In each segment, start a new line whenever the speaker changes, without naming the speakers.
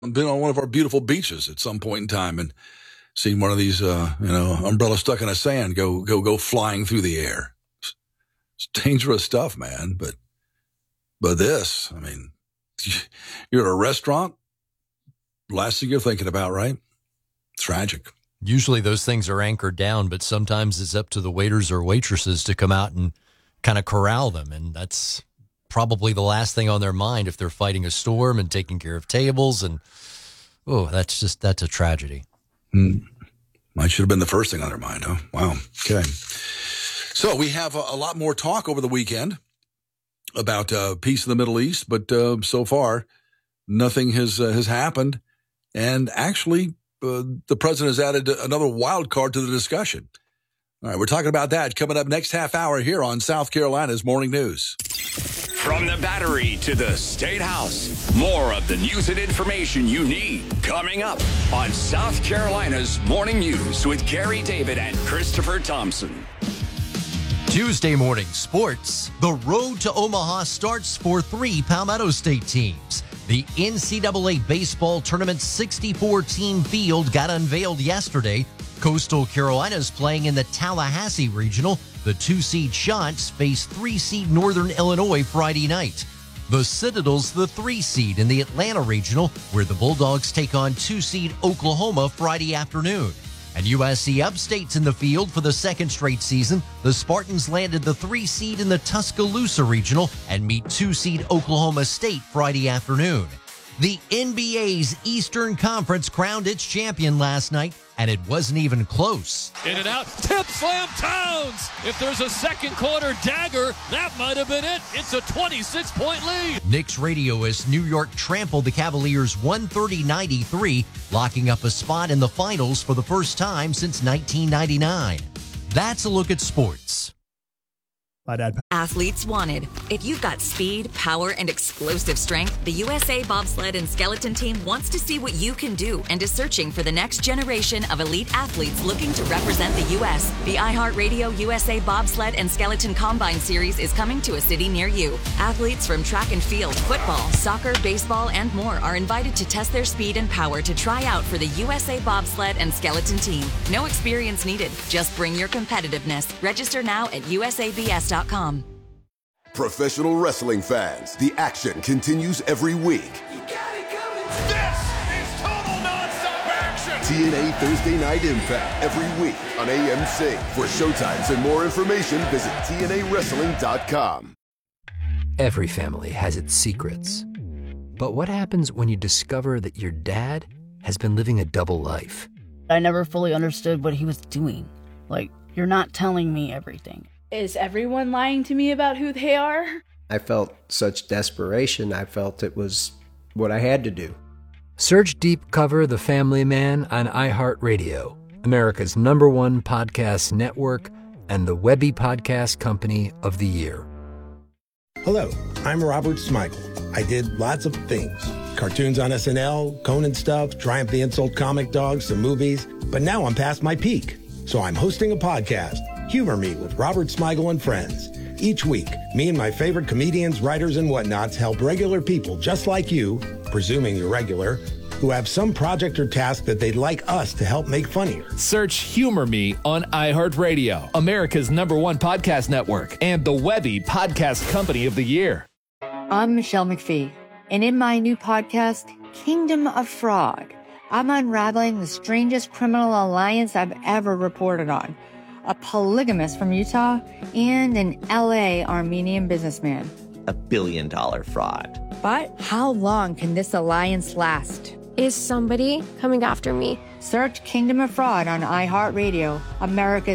been on one of our beautiful beaches at some point in time and seen one of these, umbrella stuck in a sand go flying through the air. It's dangerous stuff, man. But this, I mean, you're at a restaurant, last thing you're thinking about, right? Tragic.
Usually those things are anchored down, but sometimes it's up to the waiters or waitresses to come out and kind of corral them. And that's probably the last thing on their mind if they're fighting a storm and taking care of tables. And, that's a tragedy.
Might should have been the first thing on their mind, huh? Wow. Okay. So we have a lot more talk over the weekend about peace in the Middle East, but so far nothing has happened. And actually, the president has added another wild card to the discussion. All right, we're talking about that coming up next half hour here on South Carolina's Morning News.
From the Battery to the State House, more of the news and information you need coming up on South Carolina's Morning News with Gary David and Christopher Thompson.
Tuesday morning sports. The road to Omaha starts for 3 Palmetto State teams. The NCAA baseball tournament's 64-team field got unveiled yesterday. Coastal Carolinas playing in the Tallahassee Regional. The 2-seed Shots face 3-seed Northern Illinois Friday night. The Citadel's the 3-seed in the Atlanta Regional, where the Bulldogs take on 2-seed Oklahoma Friday afternoon. And USC Upstate's in the field for the second straight season. The Spartans landed the 3-seed in the Tuscaloosa Regional and meet 2-seed Oklahoma State Friday afternoon. The NBA's Eastern Conference crowned its champion last night, and it wasn't even close.
In and out, tip slam Towns! If there's a second quarter dagger, that might have been it. It's a 26-point lead.
Knicks radioist New York trampled the Cavaliers 130-93, locking up a spot in the finals for the first time since 1999. That's a look at sports.
Athletes wanted. If you've got speed, power, and explosive strength, the USA Bobsled and Skeleton Team wants to see what you can do and is searching for the next generation of elite athletes looking to represent the U.S. The iHeartRadio USA Bobsled and Skeleton Combine Series is coming to a city near you. Athletes from track and field, football, soccer, baseball, and more are invited to test their speed and power to try out for the USA Bobsled and Skeleton Team. No experience needed. Just bring your competitiveness. Register now at usabs.com.
Professional wrestling fans, the action continues every week.
You got it coming. This is total nonstop action.
TNA Thursday Night Impact every week on AMC. For showtimes and more information, visit TNAWrestling.com.
Every family has its secrets. But what happens when you discover that your dad has been living a double life?
I never fully understood what he was doing. Like, you're not telling me everything.
Is everyone lying to me about who they are?
I felt such desperation. I felt it was what I had to do.
Search Deep Cover The Family Man on iHeartRadio, America's #1 podcast network, and the Webby Podcast Company of the Year.
Hello, I'm Robert Smigel. I did lots of things. Cartoons on SNL, Conan stuff, Triumph the Insult comic dogs, some movies. But now I'm past my peak. So I'm hosting a podcast, Humor Me with Robert Smigel and Friends. Each week, me and my favorite comedians, writers, and whatnots help regular people just like you, presuming you're regular, who have some project or task that they'd like us to help make funnier.
Search Humor Me on iHeartRadio, America's #1 podcast network, and the Webby Podcast Company of the Year.
I'm Michelle McPhee, and in my new podcast, Kingdom of Frog, I'm unraveling the strangest criminal alliance I've ever reported on. A polygamist from Utah and an LA Armenian businessman.
$1 billion fraud.
But how long can this alliance last?
Is somebody coming after me?
Search Kingdom of Fraud on iHeartRadio, America's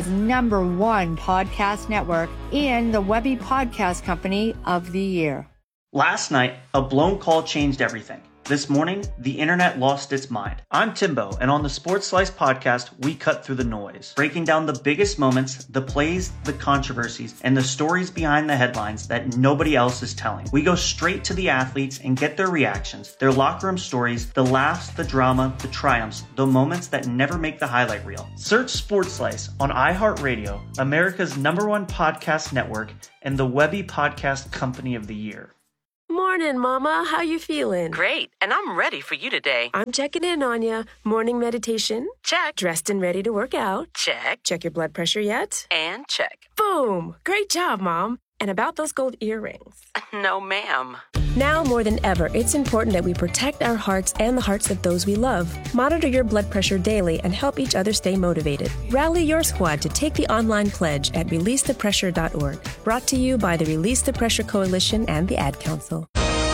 #1 podcast network, and the Webby Podcast Company of the Year.
Last night, a blown call changed everything. This morning, the internet lost its mind. I'm Timbo, and on the Sports Slice podcast, we cut through the noise, breaking down the biggest moments, the plays, the controversies, and the stories behind the headlines that nobody else is telling. We go straight to the athletes and get their reactions, their locker room stories, the laughs, the drama, the triumphs, the moments that never make the highlight reel. Search Sports Slice on iHeartRadio, America's #1 podcast network, and the Webby Podcast Company of the Year.
More
Morning, Mama. How you feeling?
Great, and I'm ready for you today.
I'm checking in on you. Morning meditation?
Check.
Dressed and ready to work out?
Check.
Check your blood pressure yet?
And check.
Boom! Great job, Mom. And about those gold earrings?
No, ma'am.
Now more than ever, it's important that we protect our hearts and the hearts of those we love. Monitor your blood pressure daily and help each other stay motivated. Rally your squad to take the online pledge at releasethepressure.org. Brought to you by the Release the Pressure Coalition and the Ad Council.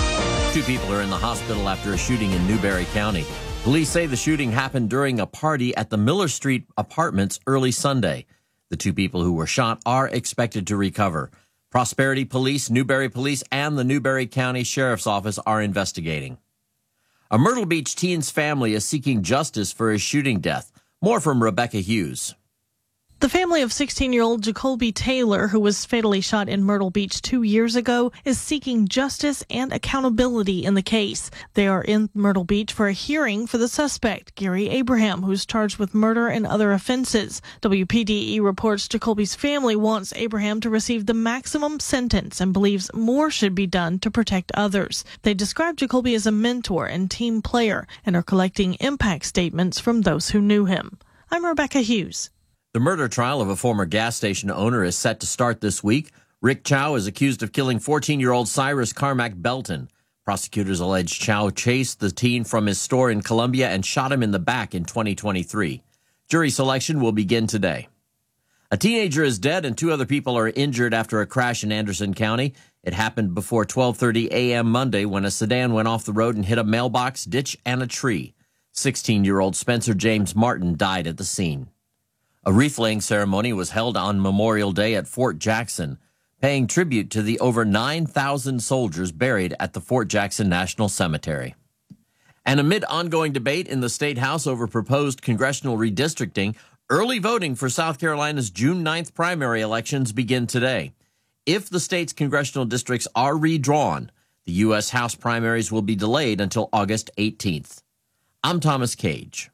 2 people are in the hospital after a shooting in Newberry County. Police say the shooting happened during a party at the Miller Street Apartments early Sunday. The 2 people who were shot are expected to recover. Prosperity Police, Newberry Police, and the Newberry County Sheriff's Office are investigating. A Myrtle Beach teen's family is seeking justice for his shooting death. More from Rebecca Hughes.
The family of 16-year-old Jacoby Taylor, who was fatally shot in Myrtle Beach 2 years ago, is seeking justice and accountability in the case. They are in Myrtle Beach for a hearing for the suspect, Gary Abraham, who's charged with murder and other offenses. WPDE reports Jacoby's family wants Abraham to receive the maximum sentence and believes more should be done to protect others. They describe Jacoby as a mentor and team player and are collecting impact statements from those who knew him. I'm Rebecca Hughes.
The murder trial of a former gas station owner is set to start this week. Rick Chow is accused of killing 14-year-old Cyrus Carmack Belton. Prosecutors allege Chow chased the teen from his store in Columbia and shot him in the back in 2023. Jury selection will begin today. A teenager is dead and 2 other people are injured after a crash in Anderson County. It happened before 12:30 a.m. Monday when a sedan went off the road and hit a mailbox, ditch, and a tree. 16-year-old Spencer James Martin died at the scene. A wreath-laying ceremony was held on Memorial Day at Fort Jackson, paying tribute to the over 9,000 soldiers buried at the Fort Jackson National Cemetery. And amid ongoing debate in the State House over proposed congressional redistricting, early voting for South Carolina's June 9th primary elections begin today. If the state's congressional districts are redrawn, the U.S. House primaries will be delayed until August 18th. I'm Thomas Cage.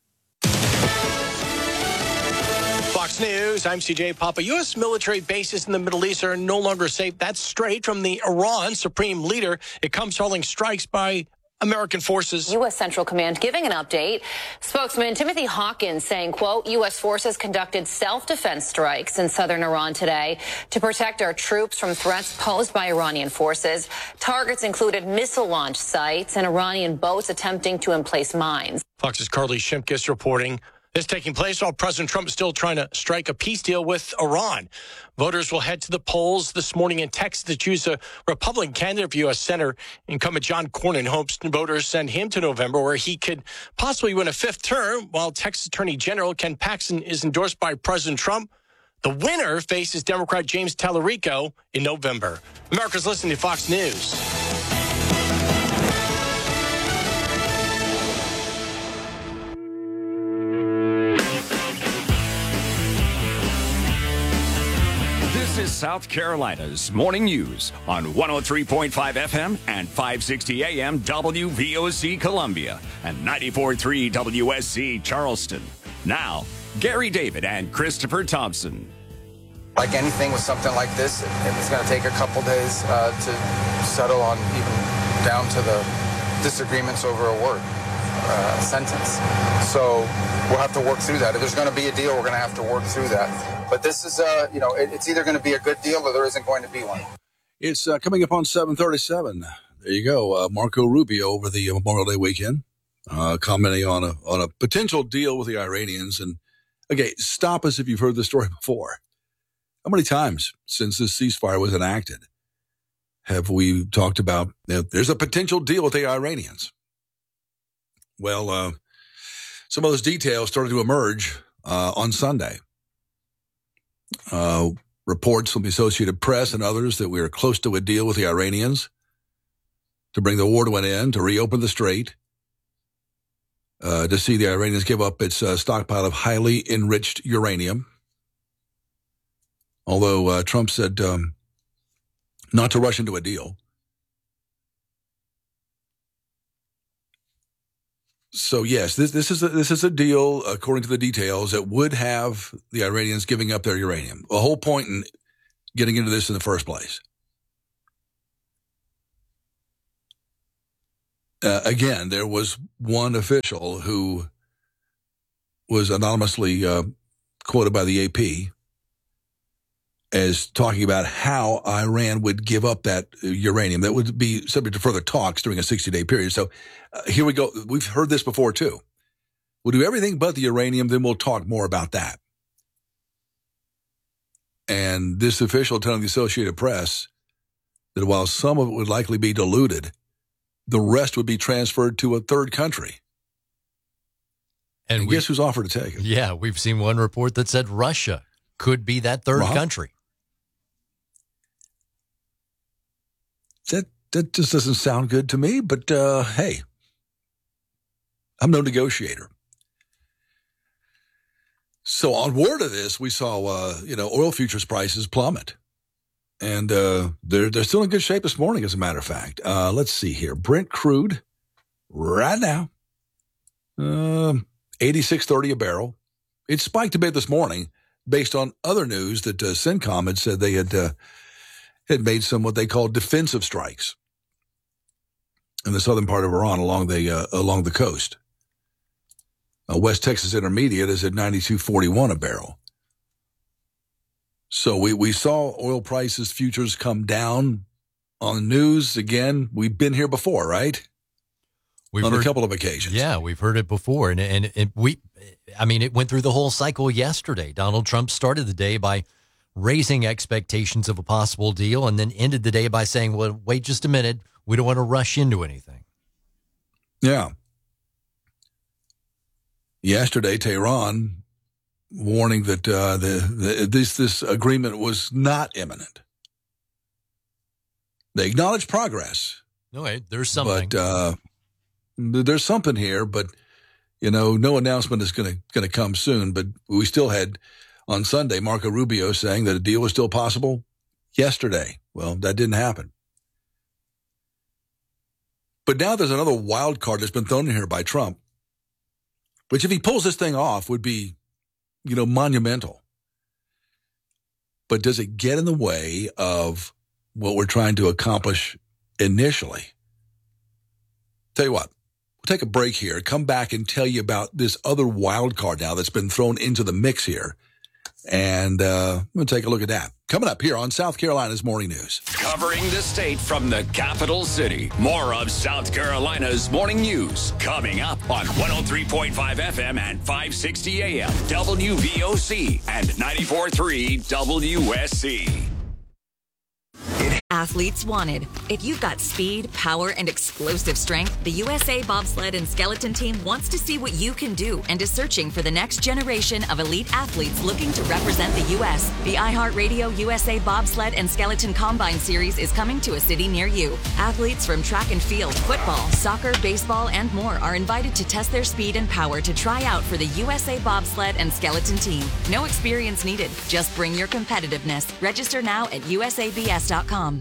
Fox News, I'm CJ Papa. U.S. military bases in the Middle East are no longer safe. That's straight from the Iran supreme leader. It comes following strikes by American forces.
U.S. Central Command giving an update. Spokesman Timothy Hawkins saying, quote, U.S. forces conducted self-defense strikes in southern Iran today to protect our troops from threats posed by Iranian forces. Targets included missile launch sites and Iranian boats attempting to emplace mines.
Fox's Carly Shimkus reporting. This taking place while President Trump is still trying to strike a peace deal with Iran. Voters will head to the polls this morning in Texas to choose a Republican candidate for U.S. Senator. Incumbent John Cornyn hopes voters send him to November, where he could possibly win a 5th term, while Texas Attorney General Ken Paxton is endorsed by President Trump. The winner faces Democrat James Tallarico in November. America's listening to Fox News.
This is South Carolina's Morning News on 103.5 FM and 560 AM WVOC Columbia and 94.3 WSC Charleston. Now, Gary David and Christopher Thompson.
Like anything with something like this, it's going to take a couple days to settle on, even down to the disagreements over a word, sentence. So we'll have to work through that. If there's going to be a deal, we're going to have to work through that. But this is, it's either going to be a good deal or there isn't going to be one.
It's coming up on 7:37. There you go. Marco Rubio over the Memorial Day weekend, commenting on a potential deal with the Iranians. And okay, stop us if you've heard the story before. How many times since this ceasefire was enacted have we talked about there's a potential deal with the Iranians? Well, some of those details started to emerge on Sunday. Reports from the Associated Press and others that we are close to a deal with the Iranians to bring the war to an end, to reopen the strait, to see the Iranians give up its stockpile of highly enriched uranium. Although Trump said not to rush into a deal. So yes, this is a deal, according to the details, that would have the Iranians giving up their uranium. The whole point in getting into this in the first place. again, there was one official who was anonymously quoted by the AP as talking about how Iran would give up that uranium. That would be subject to further talks during a 60-day period. So here we go. We've heard this before, too. We'll do everything but the uranium, then we'll talk more about that. And this official telling the Associated Press that while some of it would likely be diluted, the rest would be transferred to a third country. And guess who's offered to take it?
Yeah, we've seen one report that said Russia could be that third country.
That just doesn't sound good to me, but hey, I'm no negotiator. So on word of this, we saw, oil futures prices plummet. And they're still in good shape this morning, as a matter of fact. Let's see here. Brent crude right now, $86.30 a barrel. It spiked a bit this morning based on other news that CENTCOM had said they had made some what they call defensive strikes in the southern part of Iran along the coast. West Texas Intermediate is at $92.41 a barrel. So we saw oil prices futures come down on the news again. We've been here before, right?
We've
on
heard,
a couple of occasions.
Yeah, we've heard it before. And it went through the whole cycle yesterday. Donald Trump started the day by raising expectations of a possible deal and then ended the day by saying, well, wait just a minute. We don't want to rush into anything.
Yeah. Yesterday, Tehran warning that this agreement was not imminent. They acknowledge progress.
No, there's something.
But there's something here, but no announcement is going to come soon. But we still had on Sunday Marco Rubio saying that a deal was still possible yesterday. Well, that didn't happen. But now there's another wild card that's been thrown in here by Trump, which if he pulls this thing off would be, monumental. But does it get in the way of what we're trying to accomplish initially? Tell you what, we'll take a break here, come back and tell you about this other wild card now that's been thrown into the mix here. And we'll take a look at that. Coming up here on South Carolina's Morning News.
Covering the state from the capital city. More of South Carolina's Morning News coming up on 103.5 FM and 560 AM WVOC and 94.3 WSC.
Athletes wanted. If you've got speed, power, and explosive strength, the USA Bobsled and Skeleton Team wants to see what you can do and is searching for the next generation of elite athletes looking to represent the U.S. The iHeartRadio USA Bobsled and Skeleton Combine Series is coming to a city near you. Athletes from track and field, football, soccer, baseball, and more are invited to test their speed and power to try out for the USA Bobsled and Skeleton Team. No experience needed. Just bring your competitiveness. Register now at usabs.com.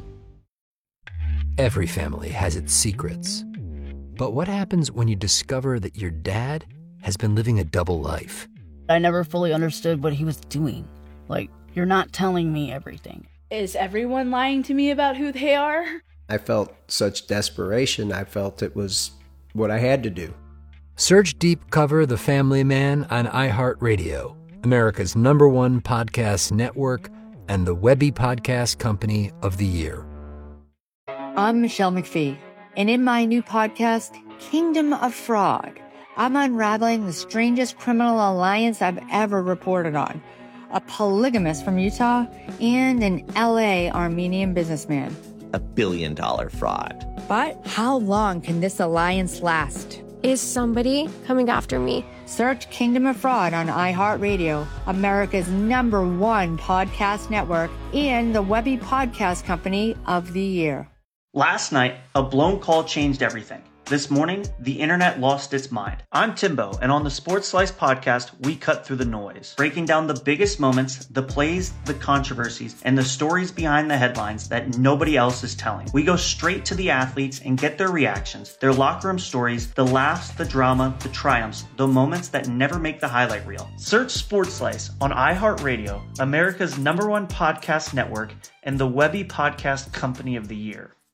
Every family has its secrets. But what happens when you discover that your dad has been living a double life?
I never fully understood what he was doing. Like, you're not telling me everything.
Is everyone lying to me about who they are?
I felt such desperation. I felt it was what I had to do.
Search Deep Cover The Family Man on iHeartRadio, America's #1 podcast network and the Webby Podcast Company of the Year.
I'm Michelle McPhee, and in my new podcast, Kingdom of Frog, I'm unraveling the strangest criminal alliance I've ever reported on. A polygamist from Utah and an LA Armenian businessman.
$1 billion fraud.
But how long can this alliance last?
Is somebody coming after me?
Search Kingdom of Fraud on iHeartRadio, America's #1 podcast network, and the Webby Podcast Company of the Year.
Last night, a blown call changed everything. This morning, the internet lost its mind. I'm Timbo, and on the Sports Slice podcast, we cut through the noise, breaking down the biggest moments, the plays, the controversies, and the stories behind the headlines that nobody else is telling. We go straight to the athletes and get their reactions, their locker room stories, the laughs, the drama, the triumphs, the moments that never make the highlight reel. Search Sports Slice on iHeartRadio, America's #1 podcast network, and the Webby Podcast Company of the Year.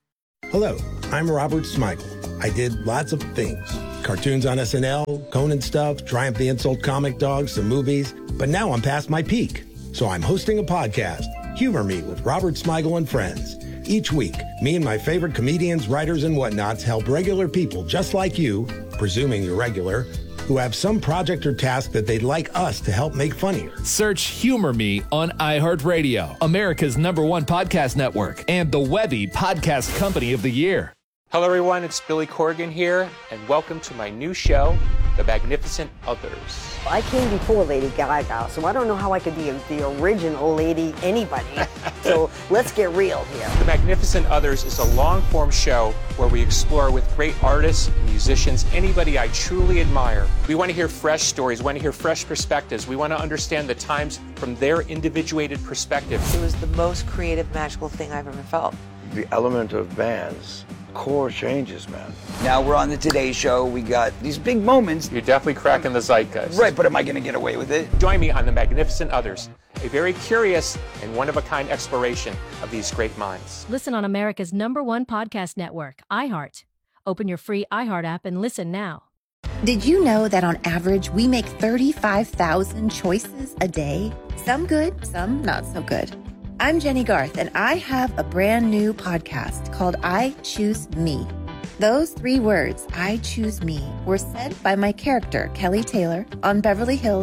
Hello, I'm Robert Smigel. I did lots of things. Cartoons on SNL, Conan stuff, Triumph the Insult comic dogs, some movies. But now I'm past my peak. So I'm hosting a podcast, Humor Me with Robert Smigel and Friends. Each week, me and my favorite comedians, writers, and whatnots help regular people just like you, presuming you're regular, who have some project or task that they'd like us to help make funnier.
Search Humor Me on iHeartRadio, America's #1 podcast network, and the Webby Podcast Company of the Year.
Hello, everyone. It's Billy Corgan here, and welcome to my new show, The Magnificent Others.
I came before Lady Gaga, so I don't know how I could be the original Lady anybody. So let's get real here.
The Magnificent Others is a long-form show where we explore with great artists, musicians, anybody I truly admire. We want to hear fresh stories, we want to hear fresh perspectives. We want to understand the times from their individuated perspective.
It was the most creative, magical thing I've ever felt.
The element of bands. Core changes, man.
Now we're on the Today Show. We got these big moments.
You're definitely cracking the zeitgeist.
Right, but am I going to get away with it?
Join me on The Magnificent Others, a very curious and one-of-a-kind exploration of these great minds.
Listen on America's #1 podcast network, iHeart. Open your free iHeart app and listen now.
Did you know that on average, we make 35,000 choices a day? Some good, some not so good. I'm Jenny Garth, and I have a brand new podcast called I Choose Me. Those 3 words, I choose me, were said by my character, Kelly Taylor, on Beverly Hills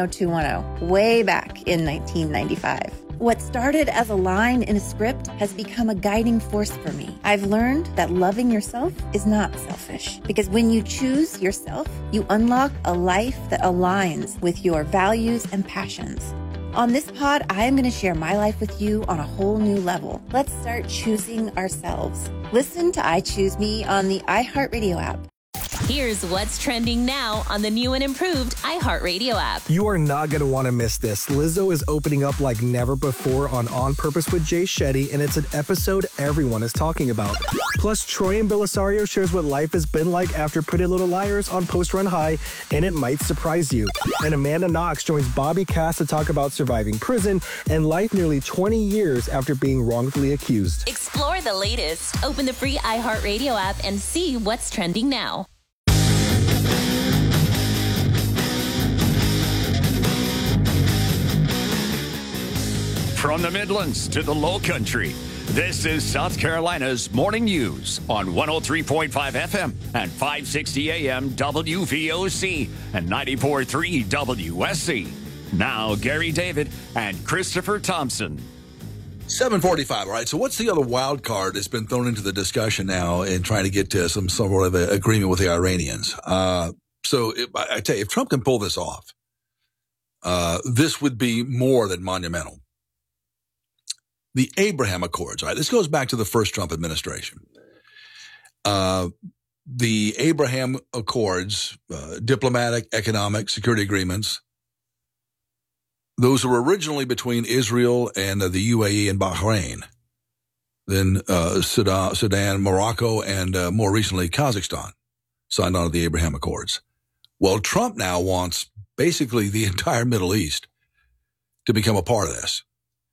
90210, way back in 1995. What started as a line in a script has become a guiding force for me. I've learned that loving yourself is not selfish, because when you choose yourself, you unlock a life that aligns with your values and passions. On this pod, I am going to share my life with you on a whole new level. Let's start choosing ourselves. Listen to I Choose Me on the iHeartRadio app.
Here's what's trending now on the new and improved iHeartRadio app.
You are not going to want to miss this. Lizzo is opening up like never before on Purpose with Jay Shetty, and it's an episode everyone is talking about. Plus, Troy and Belisario shares what life has been like after Pretty Little Liars on Post Run High, and it might surprise you. And Amanda Knox joins Bobby Cass to talk about surviving prison and life nearly 20 years after being wrongfully accused.
Explore the latest. Open the free iHeartRadio app and see what's trending now.
From the Midlands to the Low Country, this is South Carolina's Morning News on 103.5 FM and 560 AM WVOC and 94.3 WSC. Now, Gary David and Christopher Thompson.
7:45. All right. So what's the other wild card that's been thrown into the discussion now in trying to get to some sort of agreement with the Iranians? I tell you, if Trump can pull this off, this would be more than monumental. The Abraham Accords. All right. This goes back to the first Trump administration. The Abraham Accords, diplomatic, economic, security agreements, those were originally between Israel and the UAE and Bahrain, then Sudan, Morocco, and more recently Kazakhstan signed on to the Abraham Accords. Well, Trump now wants basically the entire Middle East to become a part of this.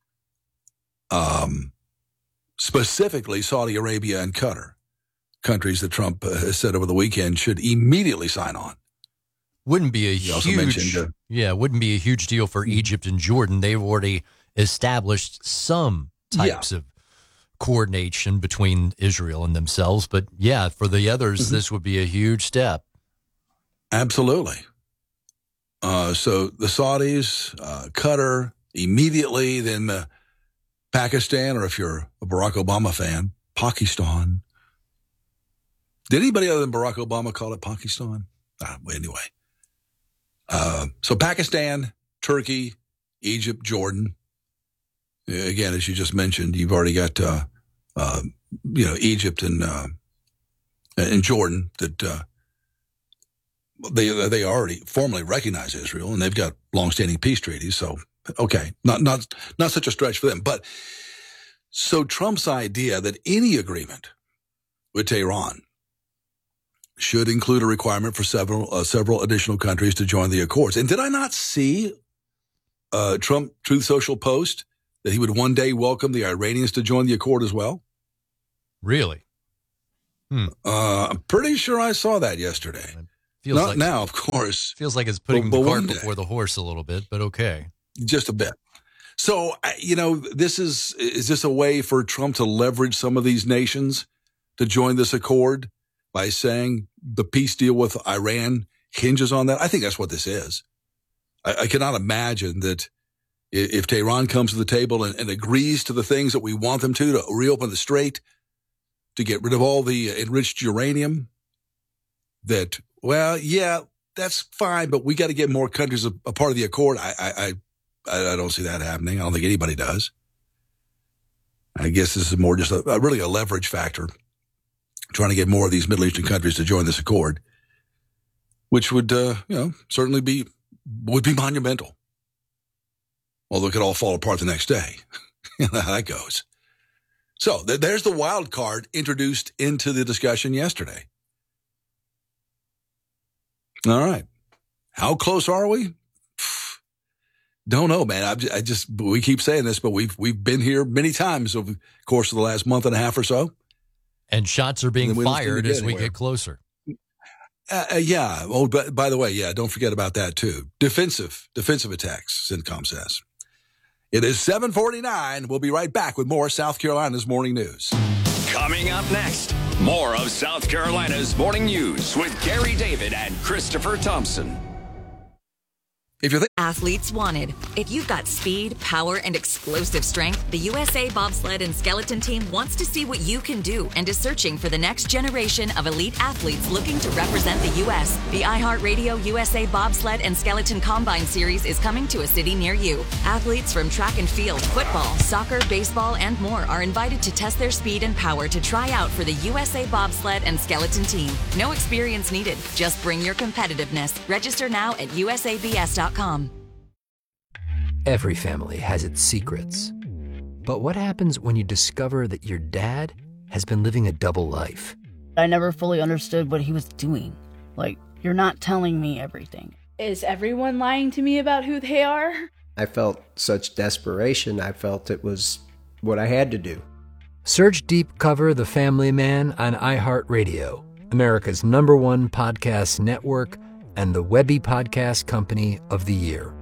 Specifically Saudi Arabia and Qatar, countries that Trump has said over the weekend should immediately sign on.
Wouldn't be a wouldn't be a huge deal for Egypt and Jordan. They've already established some types of coordination between Israel and themselves. But yeah, for the others, this would be a huge step.
Absolutely. So the Saudis, Qatar immediately, then Pakistan, or if you're a Barack Obama fan, Pakistan. Did anybody other than Barack Obama call it Pakistan? Anyway. So Pakistan, Turkey, Egypt, Jordan. Again, as you just mentioned, you've already got, Egypt and Jordan that, they already formally recognize Israel, and they've got longstanding peace treaties. So, okay, not such a stretch for them. But so Trump's idea that any agreement with Tehran should include a requirement for several additional countries to join the accords. And did I not see Trump Truth Social post that he would one day welcome the Iranians to join the accord as well?
Really?
I'm pretty sure I saw that yesterday. Not now, of course.
Feels like it's putting the cart before the horse a little bit, but okay.
Just a bit. So, is this a way for Trump to leverage some of these nations to join this accord by saying the peace deal with Iran hinges on that? I think that's what this is. I cannot imagine that if Tehran comes to the table and agrees to the things that we want them to reopen the strait, to get rid of all the enriched uranium, that, well, yeah, that's fine, but we got to get more countries a part of the accord. I don't see that happening. I don't think anybody does. I guess this is more just really a leverage factor, trying to get more of these Middle Eastern countries to join this accord, which would, certainly would be monumental. Although it could all fall apart the next day. You know how that goes. So there's the wild card introduced into the discussion yesterday. All right. How close are we? Don't know, man. We keep saying this, but we've been here many times over the course of the last month and a half or so.
And shots are being fired as we get closer.
Yeah. Oh, but by the way, don't forget about that too. Defensive attacks, CENTCOM says. It is 7:49. We'll be right back with more South Carolina's Morning News.
Coming up next, more of South Carolina's Morning News with Gary David and Christopher Thompson.
Athletes wanted. If you've got speed, power, and explosive strength, the USA Bobsled and Skeleton Team wants to see what you can do and is searching for the next generation of elite athletes looking to represent the U.S. The iHeartRadio USA Bobsled and Skeleton Combine Series is coming to a city near you. Athletes from track and field, football, soccer, baseball, and more are invited to test their speed and power to try out for the USA Bobsled and Skeleton Team. No experience needed. Just bring your competitiveness. Register now at usabs.com.
Every family has its secrets. But what happens when you discover that your dad has been living a double life?
I never fully understood what he was doing. Like, you're not telling me everything.
Is everyone lying to me about who they are?
I felt such desperation. I felt it was what I had to do.
Search Deep Cover The Family Man on iHeartRadio, America's #1 podcast network, and the Webby Podcast Company of the Year.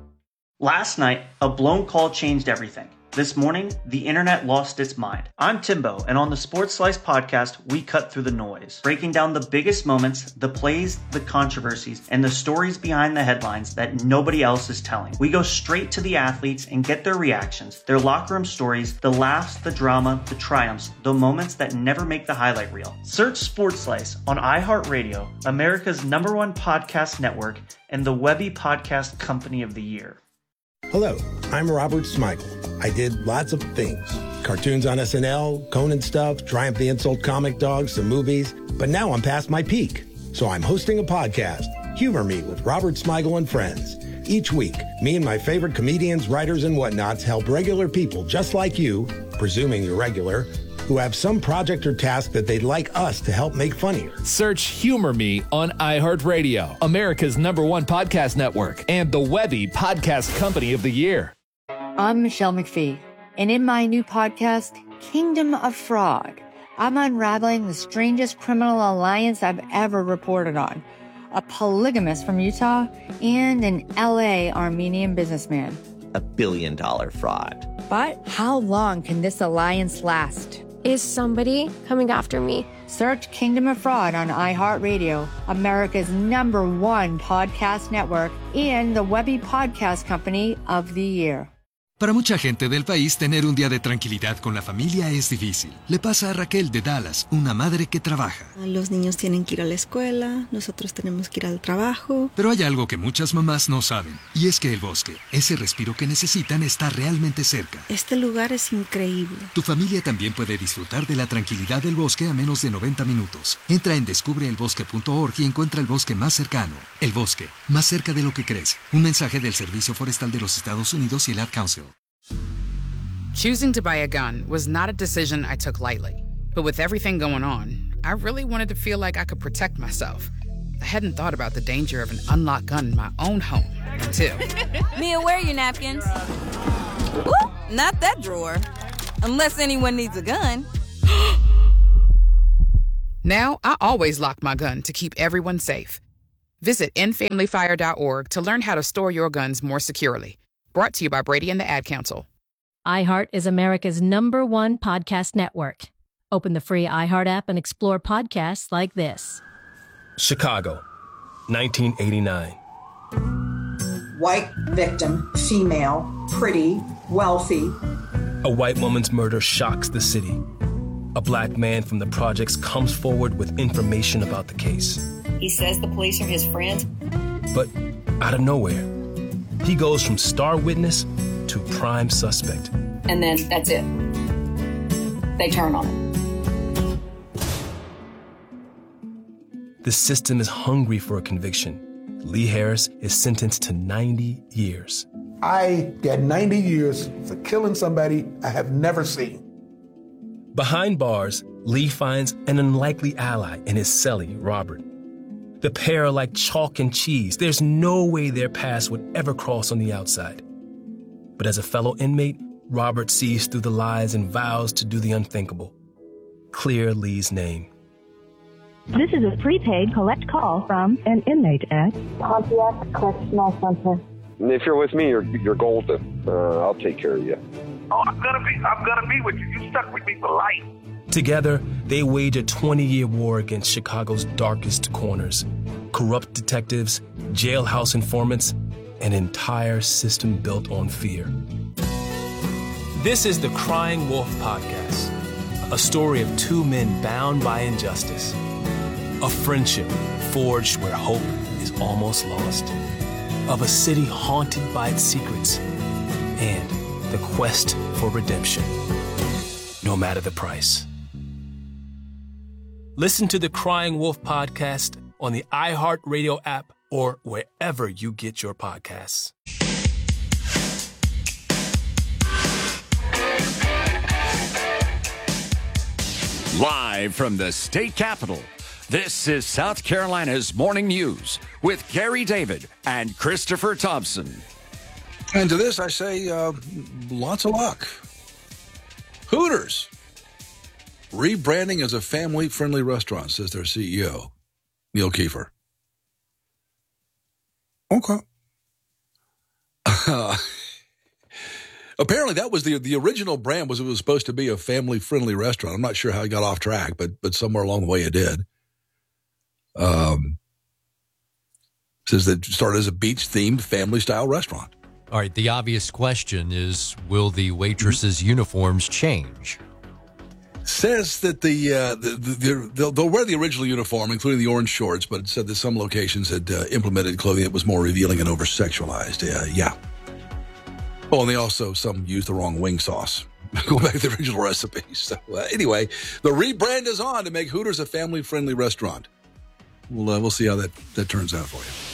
Last night, a blown call changed everything. This morning, the internet lost its mind. I'm Timbo, and on the Sports Slice podcast, we cut through the noise, breaking down the biggest moments, the plays, the controversies, and the stories behind the headlines that nobody else is telling. We go straight to the athletes and get their reactions, their locker room stories, the laughs, the drama, the triumphs, the moments that never make the highlight reel. Search Sports Slice on iHeartRadio, America's #1 podcast network, and the Webby Podcast Company of the Year.
Hello, I'm Robert Smigel. I did lots of things. Cartoons on SNL, Conan stuff, Triumph the Insult Comic Dog, some movies. But now I'm past my peak. So I'm hosting a podcast, Humor Me with Robert Smigel and Friends. Each week, me and my favorite comedians, writers, and whatnots help regular people just like you, presuming you're regular, who have some project or task that they'd like us to help make funnier.
Search Humor Me on iHeartRadio, America's #1 podcast network, and the Webby Podcast Company of the Year.
I'm Michelle McPhee, and in my new podcast, Kingdom of Frog, I'm unraveling the strangest criminal alliance I've ever reported on. A polygamist from Utah and an LA Armenian businessman.
$1 billion fraud.
But how long can this alliance last?
Is somebody coming after me?
Search Kingdom of Fraud on iHeartRadio, America's #1 podcast network, and the Webby Podcast Company of the Year.
Para mucha gente del país, tener un día de tranquilidad con la familia es difícil. Le pasa a Raquel de Dallas, una madre que trabaja.
Los niños tienen que ir a la escuela, nosotros tenemos que ir al trabajo.
Pero hay algo que muchas mamás no saben, y es que el bosque, ese respiro que necesitan, está realmente cerca.
Este lugar es increíble.
Tu familia también puede disfrutar de la tranquilidad del bosque a menos de 90 minutos. Entra en descubreelbosque.org y encuentra el bosque más cercano. El bosque, más cerca de lo que crees. Un mensaje del Servicio Forestal de los Estados Unidos y el Ad Council.
Choosing to buy a gun was not a decision I took lightly. But with everything going on, I really wanted to feel like I could protect myself. I hadn't thought about the danger of an unlocked gun in my own home until...
Mia, where are your napkins? Ooh, not that drawer. Unless anyone needs a gun.
Now, I always lock my gun to keep everyone safe. Visit endfamilyfire.org to learn how to store your guns more securely. Brought to you by Brady and the Ad Council.
iHeart is America's #1 podcast network. Open the free iHeart app and explore podcasts like this.
Chicago, 1989.
White victim, female, pretty, wealthy.
A white woman's murder shocks the city. A black man from the projects comes forward with information about the case.
He says the police are his friends.
But out of nowhere, he goes from star witness to prime suspect.
And then that's it. They turn on him.
The system is hungry for a conviction. Lee Harris is sentenced to 90 years.
I got 90 years for killing somebody I have never seen.
Behind bars, Lee finds an unlikely ally in his cellie, Robert. The pair are like chalk and cheese. There's no way their paths would ever cross on the outside. But as a fellow inmate, Robert sees through the lies and vows to do the unthinkable. Clear Lee's name.
This is a prepaid collect call from an inmate at Pontiac Correctional Center.
If you're with me, you're golden. I'll take care of you.
Oh, I'm gonna be with you. You stuck with me for life.
Together, they wage a 20-year war against Chicago's darkest corners. Corrupt detectives, jailhouse informants, an entire system built on fear. This is the Crying Wolf Podcast, a story of two men bound by injustice. A friendship forged where hope is almost lost. Of a city haunted by its secrets. And the quest for redemption, no matter the price. Listen to the Crying Wolf Podcast on the iHeartRadio app or wherever you get your podcasts.
Live from the state capitol, this is South Carolina's Morning News with Gary David and Christopher Thompson.
And to this, I say lots of luck. Hooters, rebranding as a family-friendly restaurant, says their CEO, Neil Kiefer. Okay. Apparently, that was the original brand. It was supposed to be a family-friendly restaurant. I'm not sure how it got off track, but somewhere along the way it did. Says that it started as a beach-themed family-style restaurant.
All right, the obvious question is, will the waitresses' uniforms change?
Says that they'll wear the original uniform, including the orange shorts, but it said that some locations had implemented clothing that was more revealing and over-sexualized. Yeah. Oh, and they also, some used the wrong wing sauce. Go back to the original recipe. So anyway, the rebrand is on to make Hooters a family-friendly restaurant. We'll see how that turns out for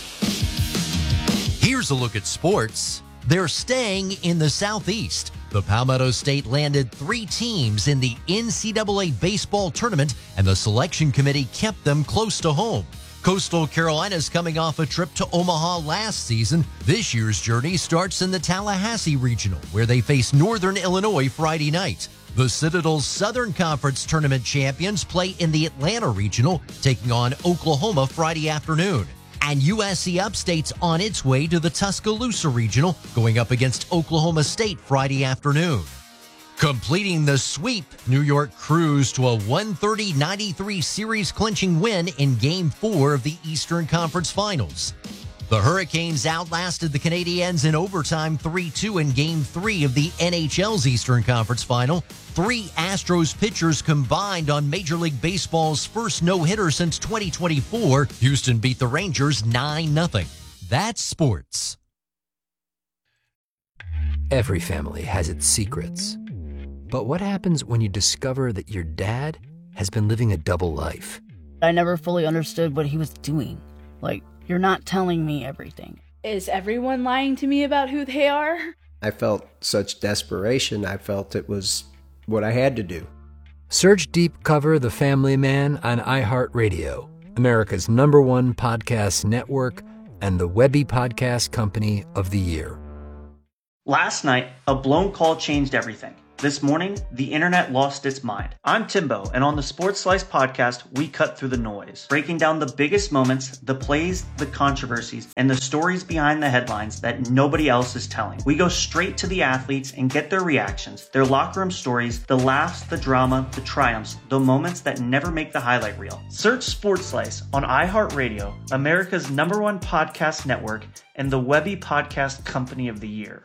you.
Here's a look at sports. They're staying in the Southeast. The Palmetto State landed 3 teams in the NCAA baseball tournament, and the selection committee kept them close to home. Coastal Carolina's coming off a trip to Omaha last season. This year's journey starts in the Tallahassee Regional, where they face Northern Illinois Friday night. The Citadel's Southern Conference tournament champions play in the Atlanta Regional, taking on Oklahoma Friday afternoon. And USC Upstate's on its way to the Tuscaloosa Regional, going up against Oklahoma State Friday afternoon. Completing the sweep, New York cruised to a 130-93 series-clinching win in Game 4 of the Eastern Conference Finals. The Hurricanes outlasted the Canadiens in overtime 3-2 in Game 3 of the NHL's Eastern Conference Final. 3 Astros pitchers combined on Major League Baseball's first no-hitter since 2024. Houston beat the Rangers 9-0. That's sports.
Every family has its secrets. But what happens when you discover that your dad has been living a double life?
I never fully understood what he was doing. Like, you're not telling me everything.
Is everyone lying to me about who they are?
I felt such desperation. I felt it was what I had to do.
Search Deep Cover The Family Man on iHeartRadio, America's #1 podcast network and the Webby Podcast Company of the Year.
Last night, a blown call changed everything. This morning, the internet lost its mind. I'm Timbo, and on the Sports Slice podcast, we cut through the noise, breaking down the biggest moments, the plays, the controversies, and the stories behind the headlines that nobody else is telling. We go straight to the athletes and get their reactions, their locker room stories, the laughs, the drama, the triumphs, the moments that never make the highlight reel. Search Sports Slice on iHeartRadio, America's #1 podcast network, and the Webby Podcast Company of the Year.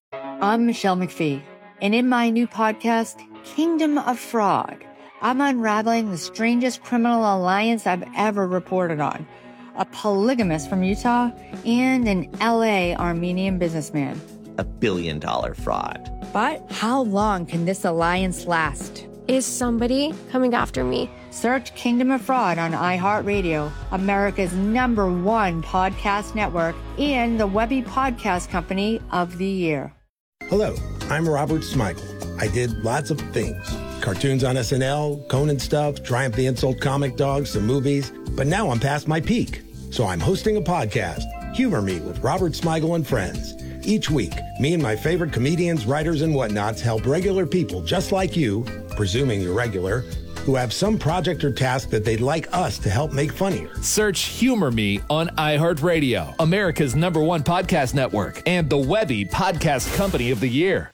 I'm Michelle McPhee, and in my new podcast, Kingdom of Fraud, I'm unraveling the strangest criminal alliance I've ever reported on. A polygamist from Utah and an LA Armenian businessman.
$1 billion fraud.
But how long can this alliance last?
Is somebody coming after me?
Search Kingdom of Fraud on iHeartRadio, America's #1 podcast network, and the Webby Podcast Company of the Year.
Hello, I'm Robert Smigel. I did lots of things. Cartoons on SNL, Conan stuff, Triumph the Insult comic dogs, some movies. But now I'm past my peak. So I'm hosting a podcast, Humor Me with Robert Smigel and Friends. Each week, me and my favorite comedians, writers, and whatnots help regular people just like you, presuming you're regular, who have some project or task that they'd like us to help make funnier.
Search Humor Me on iHeartRadio, America's #1 podcast network, and the Webby Podcast Company of the Year.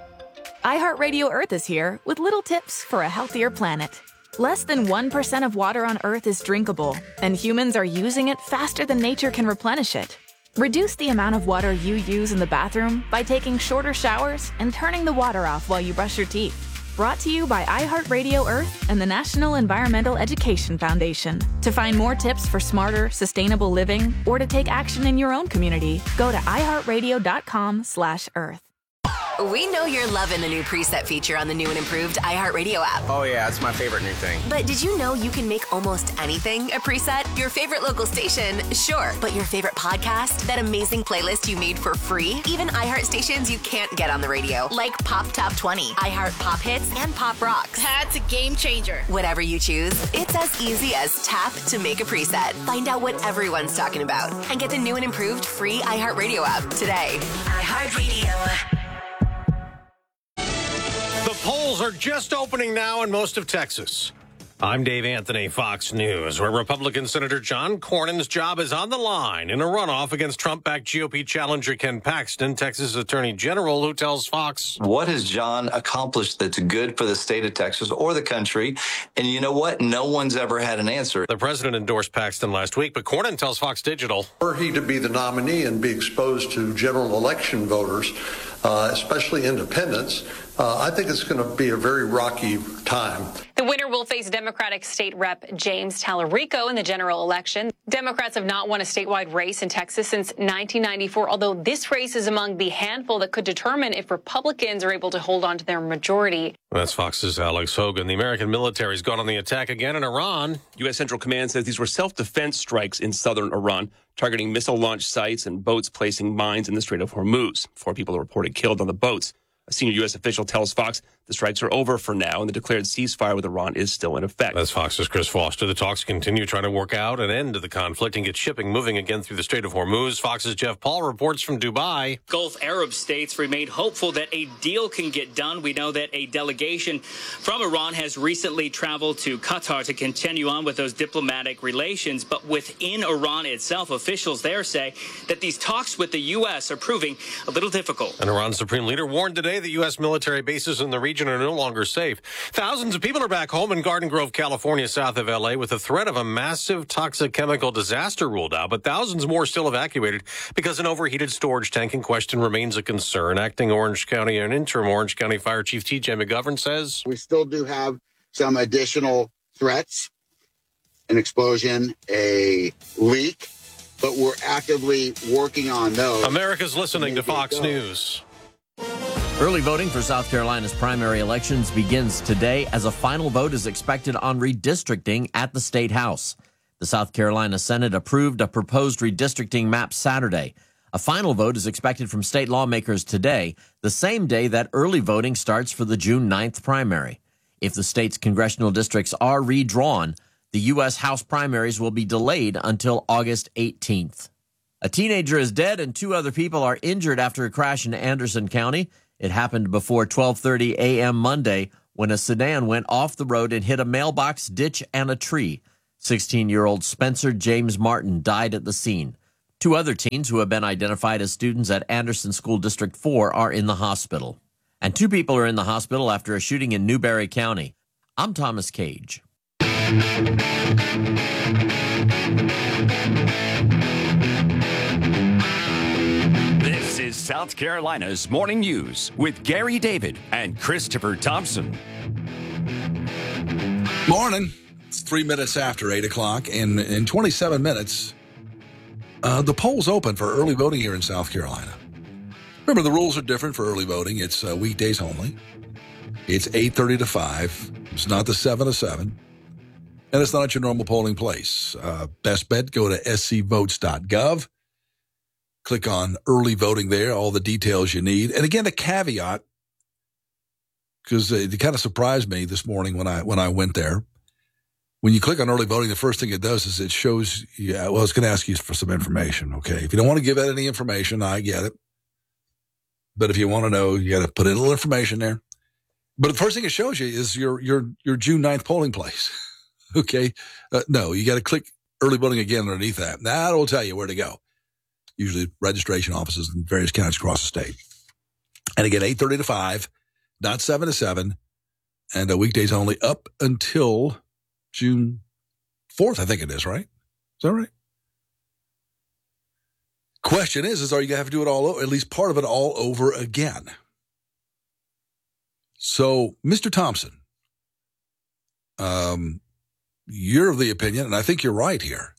iHeartRadio Earth is here with little tips for a healthier planet. Less than 1% of water on Earth is drinkable, and humans are using it faster than nature can replenish it. Reduce the amount of water you use in the bathroom by taking shorter showers and turning the water off while you brush your teeth. Brought to you by iHeartRadio Earth and the National Environmental Education Foundation. To find more tips for smarter, sustainable living or to take action in your own community, go to iHeartRadio.com/Earth.
We know you're loving the new preset feature on the new and improved iHeartRadio app.
Oh yeah, it's my favorite new thing.
But did you know you can make almost anything a preset? Your favorite local station? Sure. But your favorite podcast? That amazing playlist you made for free? Even iHeart stations you can't get on the radio, like Pop Top 20, iHeart Pop Hits, and Pop Rocks.
That's a game changer.
Whatever you choose, it's as easy as tap to make a preset. Find out what everyone's talking about and get the new and improved free iHeartRadio app today. iHeartRadio.
The polls are just opening now in most of Texas. I'm Dave Anthony, Fox News, where Republican Senator John Cornyn's job is on the line in a runoff against Trump-backed GOP challenger Ken Paxton, Texas Attorney General, who tells Fox,
"What has John accomplished that's good for the state of Texas or the country?" And you know what? No one's ever had an answer.
The president endorsed Paxton last week, but Cornyn tells Fox Digital,
were he to be the nominee and be exposed to general election voters, especially independents, I think it's going to be a very rocky time.
The winner will face Democratic State Rep James Tallarico in the general election. Democrats have not won a statewide race in Texas since 1994, although this race is among the handful that could determine if Republicans are able to hold on to their majority.
That's Fox's Alex Hogan. The American military's gone on the attack again in Iran.
U.S. Central Command says these were self-defense strikes in southern Iran, targeting missile launch sites and boats placing mines in the Strait of Hormuz. 4 people are reported killed on the boats. A senior U.S. official tells Fox the strikes are over for now, and the declared ceasefire with Iran is still in effect.
That's Fox's Chris Foster. The talks continue trying to work out an end to the conflict and get shipping moving again through the Strait of Hormuz. Fox's Jeff Paul reports from Dubai.
Gulf Arab states remain hopeful that a deal can get done. We know that a delegation from Iran has recently traveled to Qatar to continue on with those diplomatic relations. But within Iran itself, officials there say that these talks with the U.S. are proving a little difficult.
An Iran supreme leader warned today the U.S. military bases in the region are no longer safe. Thousands of people are back home in Garden Grove, California, south of L.A., with the threat of a massive toxic chemical disaster ruled out, but thousands more still evacuated because an overheated storage tank in question remains a concern. Acting Orange County and interim Orange County Fire Chief T.J. McGovern says,
"We still do have some additional threats, an explosion, a leak, but we're actively working on those."
America's listening to Fox News.
Early voting for South Carolina's primary elections begins today as a final vote is expected on redistricting at the State House. The South Carolina Senate approved a proposed redistricting map Saturday. A final vote is expected from state lawmakers today, the same day that early voting starts for the June 9th primary. If the state's congressional districts are redrawn, the U.S. House primaries will be delayed until August 18th. A teenager is dead and 2 other people are injured after a crash in Anderson County.
It happened before 12:30 a.m. Monday when a sedan went off the road and hit a mailbox, ditch, and a tree. 16-year-old Spencer James Martin died at the scene. 2 other teens who have been identified as students at Anderson School District 4 are in the hospital. And 2 people are in the hospital after a shooting in Newberry County. I'm Thomas Cage.
This is South Carolina's Morning News with Gary David and Christopher Thompson.
Morning. It's 3 minutes after 8 o'clock. In 27 minutes, the polls open for early voting here in South Carolina. Remember, the rules are different for early voting. It's weekdays only. It's 8:30 to 5. It's not the 7 to 7. And it's not at your normal polling place. Best bet, go to scvotes.gov. Click on early voting there, all the details you need. And again, a caveat, because it kind of surprised me this morning when I went there. When you click on early voting, the first thing it does is it shows you, well, it's going to ask you for some information, okay? If you don't want to give out any information, I get it. But if you want to know, you got to put in a little information there. But the first thing it shows you is your June 9th polling place, okay? No, you got to click early voting again underneath that. That'll tell you where to go. Usually registration offices in various counties across the state. And again, 8:30 to 5, not 7 to 7, and weekdays only up until June 4th, I think it is, right? Is that right? Question is are you going to have to do it all over, at least part of it all over again? So, Mr. Thompson, you're of the opinion, and I think you're right here,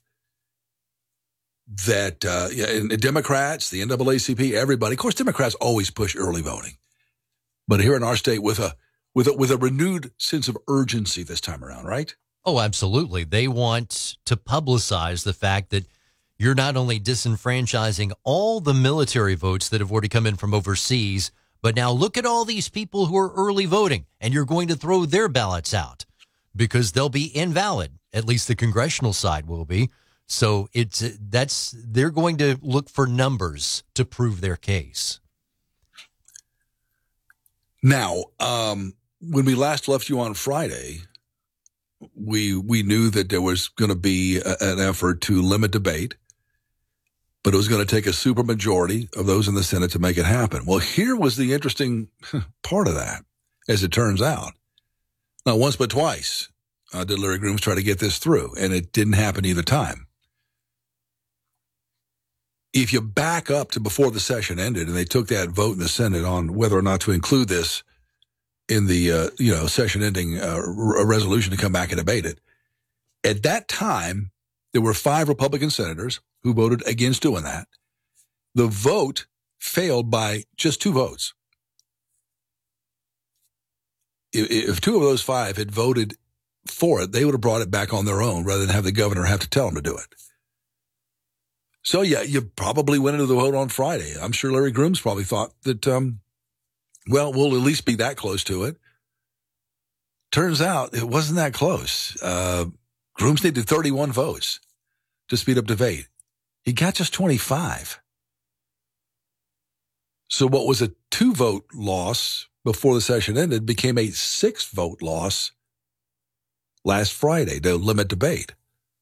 that and Democrats, the NAACP, everybody, of course, Democrats always push early voting. But here in our state with a renewed sense of urgency this time around, right?
Oh, absolutely. They want to publicize the fact that you're not only disenfranchising all the military votes that have already come in from overseas, but now look at all these people who are early voting, and you're going to throw their ballots out because they'll be invalid. At least the congressional side will be. So they're going to look for numbers to prove their case.
Now, when we last left you on Friday, we knew that there was going to be an effort to limit debate, but it was going to take a supermajority of those in the Senate to make it happen. Well, here was the interesting part of that, as it turns out. Not once but twice did Larry Grooms try to get this through, and it didn't happen either time. If you back up to before the session ended and they took that vote in the Senate on whether or not to include this in the session-ending resolution to come back and debate it, at that time, there were 5 Republican senators who voted against doing that. The vote failed by just 2 votes. If 2 of those 5 had voted for it, they would have brought it back on their own rather than have the governor have to tell them to do it. So, yeah, you probably went into the vote on Friday. I'm sure Larry Grooms probably thought that, we'll at least be that close to it. Turns out it wasn't that close. Grooms needed 31 votes to speed up debate. He got just 25. So what was a 2-vote loss before the session ended became a 6-vote loss last Friday to limit debate.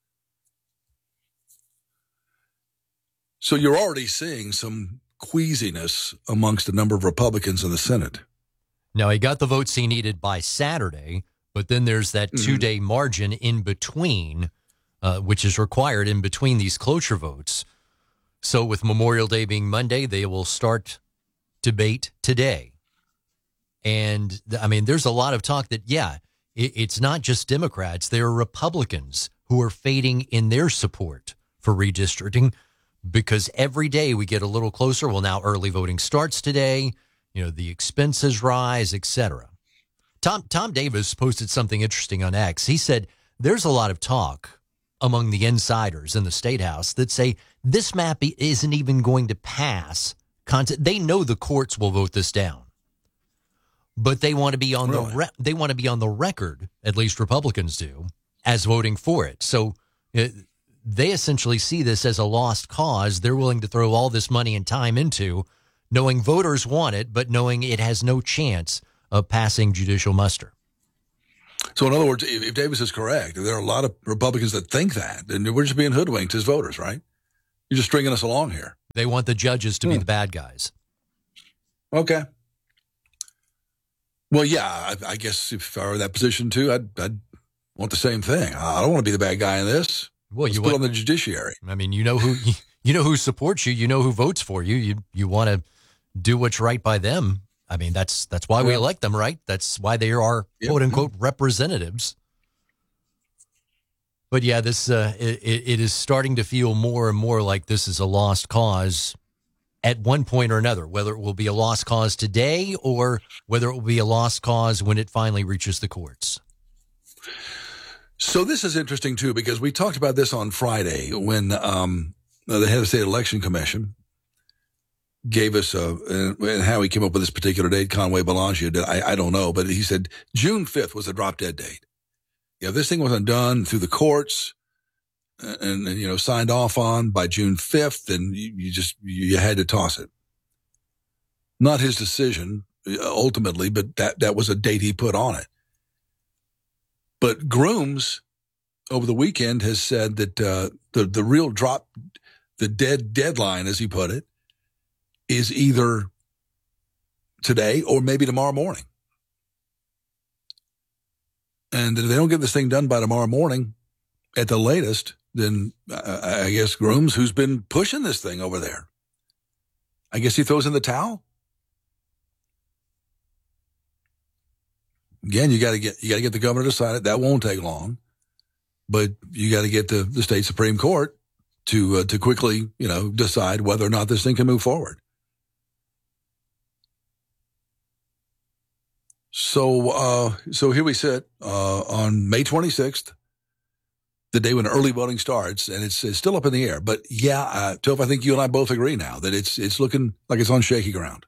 So you're already seeing some queasiness amongst a number of Republicans in the Senate.
Now, he got the votes he needed by Saturday, but then there's that 2-day margin in between, which is required in between these cloture votes. So with Memorial Day being Monday, they will start debate today. And, I mean, there's a lot of talk that, it's not just Democrats. There are Republicans who are fading in their support for redistricting, because every day we get a little closer. Well, now early voting starts today. The expenses rise, etc. Tom Davis posted something interesting on X. He said there's a lot of talk among the insiders in the State House that say this map isn't even going to pass. They know the courts will vote this down, but they want to be on they want to be on the record. At least Republicans do, as voting for it. So they essentially see this as a lost cause. They're willing to throw all this money and time into knowing voters want it, but knowing it has no chance of passing judicial muster.
So, in other words, if Davis is correct, there are a lot of Republicans that think that, and we're just being hoodwinked as voters, right? You're just stringing us along here.
They want the judges to be the bad guys.
Okay. Well, yeah, I guess if I were in that position too, I'd want the same thing. I don't want to be the bad guy in this.
Well,
Let's put on the judiciary.
I mean, you know who supports you. You know who votes for you. You want to do what's right by them. I mean, that's why we elect them, right? That's why they are quote unquote representatives. But yeah, this it is starting to feel more and more like this is a lost cause at one point or another, whether it will be a lost cause today or whether it will be a lost cause when it finally reaches the courts.
So this is interesting, too, because we talked about this on Friday when the head of the State Election Commission gave us and how he came up with this particular date. Conway Bellagio did. I don't know, but he said June 5th was the drop dead date. Yeah, this thing wasn't done through the courts and signed off on by June 5th, and you had to toss it. Not his decision ultimately, but that was a date he put on it. But Grooms over the weekend has said that the real drop, the deadline, as he put it, is either today or maybe tomorrow morning. And if they don't get this thing done by tomorrow morning at the latest, then I guess Grooms, who's been pushing this thing over there, I guess he throws in the towel. Again, you got to get the governor to sign it. That won't take long, but you got to get the state Supreme Court to quickly decide whether or not this thing can move forward. So here we sit on May 26th, the day when early voting starts, and it's still up in the air. But yeah, Toph, I think you and I both agree now that it's looking like it's on shaky ground.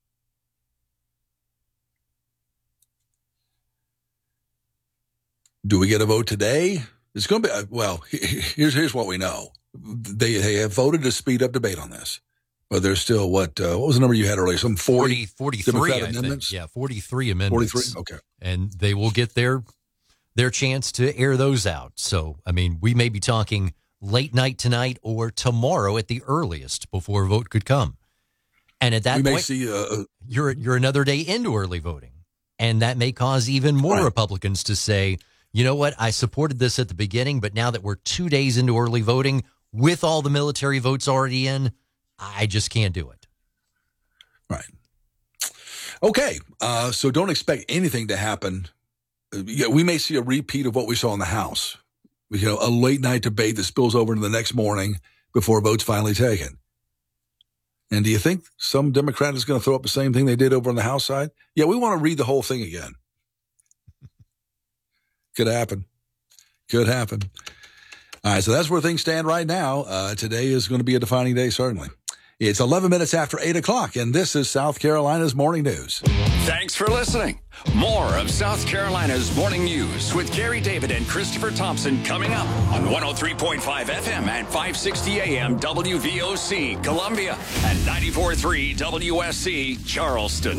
Do we get a vote today? It's going to be well. Here's what we know: they have voted to speed up debate on this. But there's still what was the number you had earlier? Some
43
Democratic amendments?
Yeah, 43 amendments.
43, okay.
And they will get their chance to air those out. So, I mean, we may be talking late night tonight or tomorrow at the earliest before a vote could come. And at that point,
may see,
you're another day into early voting. And that may cause even more Republicans to say, you know what, I supported this at the beginning, but now that we're 2 days into early voting with all the military votes already in, I just can't do it.
Right. Okay. So don't expect anything to happen. We may see a repeat of what we saw in the House. A late night debate that spills over into the next morning before a vote's finally taken. And do you think some Democrat is going to throw up the same thing they did over on the House side? Yeah, we want to read the whole thing again. Could happen. Could happen. All right, so that's where things stand right now. Today is going to be a defining day, certainly. It's 11 minutes after 8 o'clock, and this is South Carolina's Morning News.
Thanks for listening. More of South Carolina's Morning News with Gary David and Christopher Thompson coming up on 103.5 FM and 560 AM WVOC, Columbia, and 94.3 WSC, Charleston.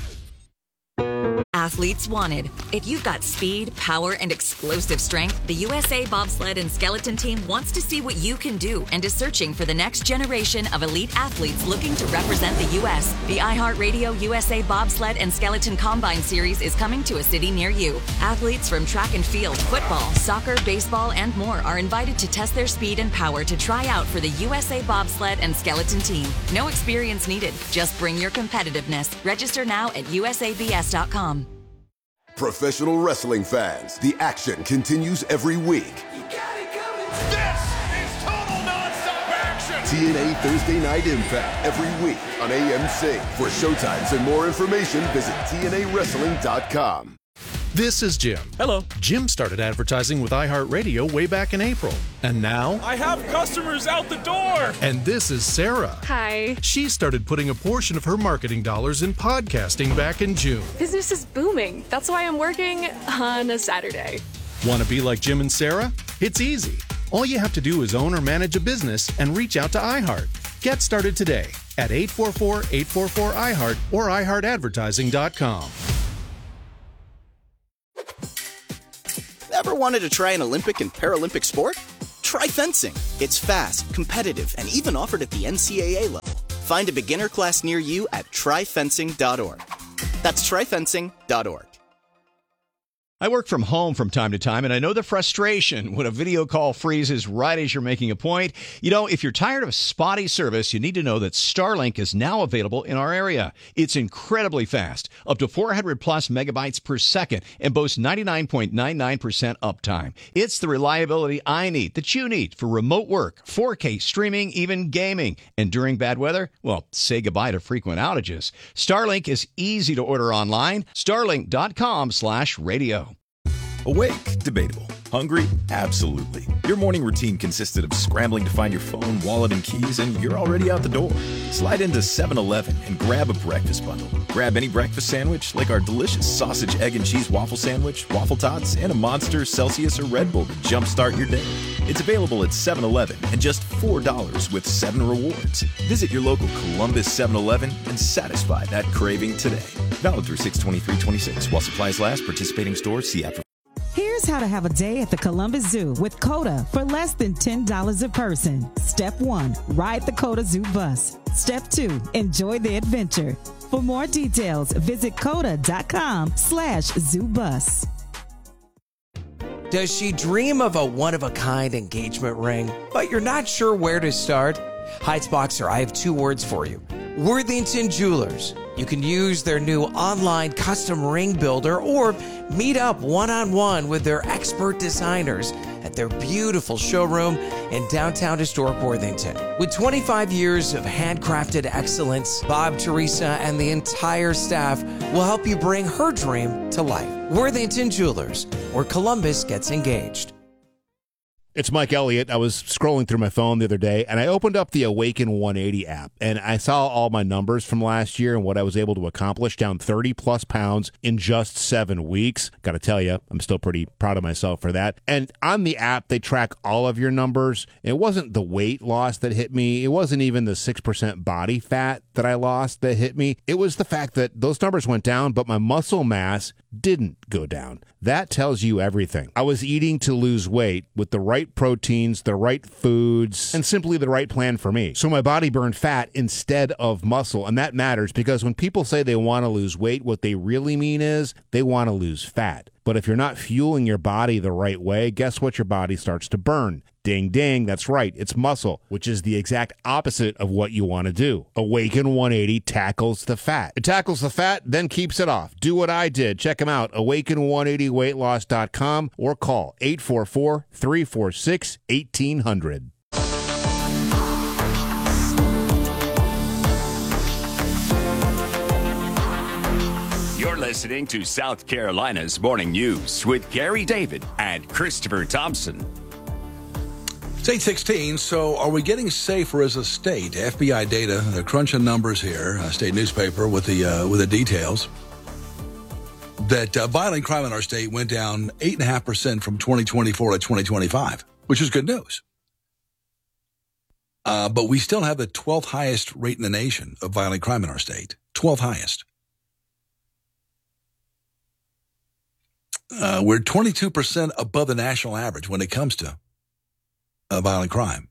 Athletes wanted. If you've got speed, power, and explosive strength, the USA Bobsled and Skeleton Team wants to see what you can do and is searching for the next generation of elite athletes looking to represent the U.S. The iHeartRadio USA Bobsled and Skeleton Combine Series is coming to a city near you. Athletes from track and field, football, soccer, baseball, and more are invited to test their speed and power to try out for the USA Bobsled and Skeleton Team. No experience needed. Just bring your competitiveness. Register now at usabs.com.
Professional wrestling fans, the action continues every week.
This is total nonstop action!
TNA Thursday Night Impact every week on AMC. For showtimes and more information, visit TNAWrestling.com.
This is Jim.
Hello.
Jim started advertising with iHeartRadio way back in April. And now...
I have customers out the door!
And this is Sarah.
Hi.
She started putting a portion of her marketing dollars in podcasting back in June.
Business is booming. That's why I'm working on a Saturday.
Want to be like Jim and Sarah? It's easy. All you have to do is own or manage a business and reach out to iHeart. Get started today. at 844-844-IHEART or iHeartAdvertising.com.
Ever wanted to try an Olympic and Paralympic sport? Try fencing. It's fast, competitive, and even offered at the NCAA level. Find a beginner class near you at tryfencing.org. That's tryfencing.org.
I work from home from time to time, and I know the frustration when a video call freezes right as you're making a point. You know, if you're tired of spotty service, you need to know that Starlink is now available in our area. It's incredibly fast, up to 400 plus megabytes per second, and boasts 99.99% uptime. It's the reliability I need, that you need, for remote work, 4K streaming, even gaming. And during bad weather, well, say goodbye to frequent outages. Starlink is easy to order online. Starlink.com/radio.
Awake? Debatable. Hungry? Absolutely. Your morning routine consisted of scrambling to find your phone, wallet, and keys, and you're already out the door. Slide into 7-Eleven and grab a breakfast bundle. Grab any breakfast sandwich, like our delicious sausage, egg, and cheese waffle sandwich, waffle tots, and a Monster, Celsius, or Red Bull to jumpstart your day. It's available at 7-Eleven and just $4 with 7 rewards. Visit your local Columbus 7-Eleven and satisfy that craving today. Valid through 6/23/26. While supplies last, participating stores, see app for.
Here's how to have a day at the Columbus Zoo with COTA for less than $10 a person. Step 1, ride the COTA Zoo bus. Step 2, enjoy the adventure. For more details, visit COTA.com/ZooBus.
Does she dream of a one-of-a-kind engagement ring, but you're not sure where to start? Heights Boxer, I have 2 words for you. Worthington Jewelers. You can use their new online custom ring builder or meet up one-on-one with their expert designers at their beautiful showroom in downtown historic Worthington. With 25 years of handcrafted excellence, Bob, Teresa, and the entire staff will help you bring her dream to life. Worthington Jewelers, where Columbus gets engaged.
It's Mike Elliott. I was scrolling through my phone the other day, and I opened up the Awaken 180 app, and I saw all my numbers from last year and what I was able to accomplish, down 30-plus pounds in just 7 weeks. Got to tell you, I'm still pretty proud of myself for that. And on the app, they track all of your numbers. It wasn't the weight loss that hit me. It wasn't even the 6% body fat that I lost that hit me. It was the fact that those numbers went down, but my muscle mass didn't go down. That tells you everything. I was eating to lose weight with the right proteins, the right foods, and simply the right plan for me. So my body burned fat instead of muscle, and that matters because when people say they want to lose weight, what they really mean is they want to lose fat. But if you're not fueling your body the right way, guess what? Your body starts to burn. Ding, ding. That's right. It's muscle, which is the exact opposite of what you want to do. Awaken 180 tackles the fat. It tackles the fat, then keeps it off. Do what I did. Check them out. Awaken180weightloss.com or call 844-346-1800.
You're listening to South Carolina's Morning News with Gary David and Christopher Thompson.
It's 8:16, so are we getting safer as a state? FBI data, they're crunching numbers here, state newspaper with the details, that violent crime in our state went down 8.5% from 2024 to 2025, which is good news. But we still have the 12th highest rate in the nation of violent crime in our state. 12th highest. We're 22% above the national average when it comes to violent crime.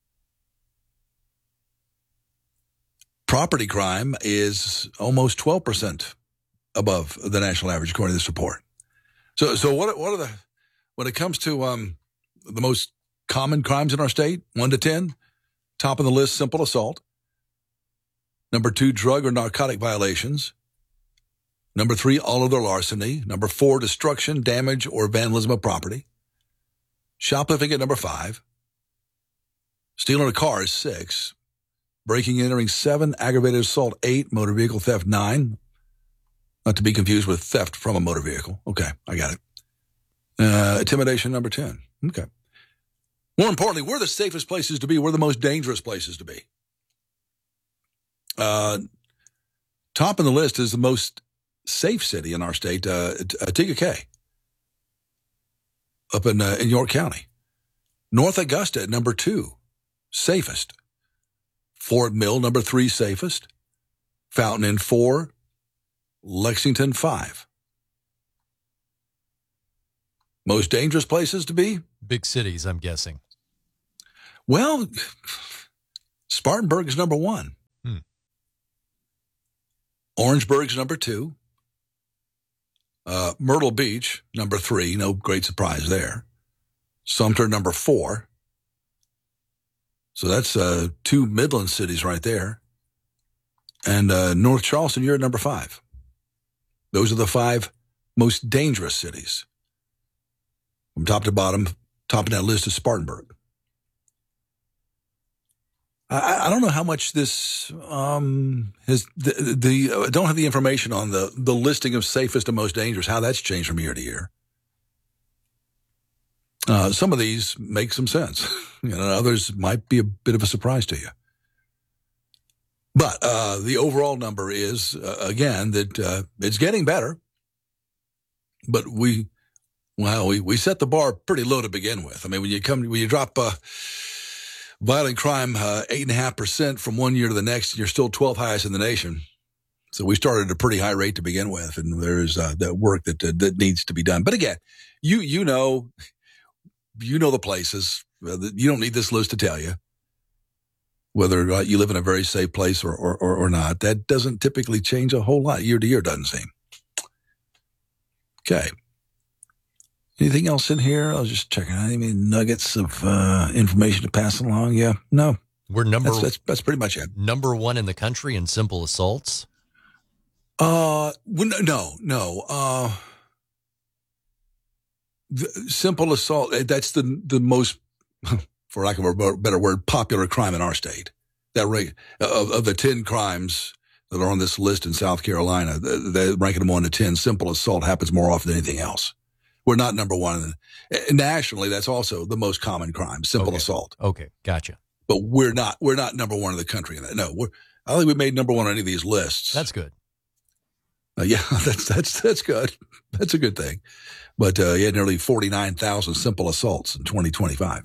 Property crime is almost 12% above the national average, according to this report. So what are the, when it comes to the most common crimes in our state, 1 to 10, top of the list, simple assault. Number 2, drug or narcotic violations. Number 3, all other larceny. Number 4, destruction, damage, or vandalism of property. Shoplifting at number 5. Stealing a car is 6. Breaking and entering 7. Aggravated assault 8. Motor vehicle theft 9. Not to be confused with theft from a motor vehicle. Okay, I got it. Intimidation number 10. Okay. More importantly, we're the safest places to be. We're the most dangerous places to be. Top of the list is the most safe city in our state, Tega up in York County. North Augusta at number 2, safest. Fort Mill, number 3 safest. Fountain Inn 4. Lexington 5. Most dangerous places to be?
Big cities, I'm guessing.
Well, Spartanburg is number 1. Orangeburg's number 2. Myrtle Beach, number 3. No great surprise there. Sumter, number 4. So that's 2 Midland cities right there. And North Charleston, you're at number 5. Those are the 5 most dangerous cities. From top to bottom, top of that list is Spartanburg. I don't know how much this has I don't have the information on the listing of safest and most dangerous, how that's changed from year to year. Some of these make some sense. Others might be a bit of a surprise to you. But the overall number is, again, that it's getting better. But we set the bar pretty low to begin with. I mean, when you drop violent crime 8.5% from one year to the next, you're still 12th highest in the nation. So we started at a pretty high rate to begin with, and there's that work that needs to be done. But again, you know the places. You don't need this list to tell you whether you live in a very safe place or not. That doesn't typically change a whole lot year to year, doesn't seem. Okay. Anything else in here? I was just checking. Any nuggets of information to pass along? Yeah. No.
We're
that's pretty much it.
Number 1 in the country in simple assaults?
No. The simple assault, that's the most, for lack of a better word, popular crime in our state. That rate of the 10 crimes that are on this list in South Carolina, they're ranking them 1 to 10. Simple assault happens more often than anything else. We're not number 1. Nationally, that's also the most common crime, simple assault.
Okay, gotcha.
But we're not number 1 in the country in that. No, I don't think we made number 1 on any of these lists.
That's good.
Yeah, that's good. That's a good thing. But nearly 49,000 simple assaults in 2025.